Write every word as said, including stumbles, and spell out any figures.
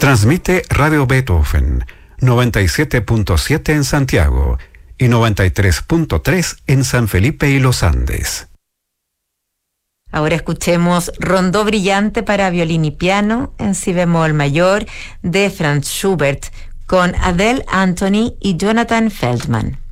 Transmite Radio Beethoven, noventa y siete punto siete en Santiago y noventa y tres punto tres en San Felipe y Los Andes. Ahora escuchemos Rondó brillante para violín y piano en si bemol mayor de Franz Schubert con Adele Anthony y Jonathan Feldman.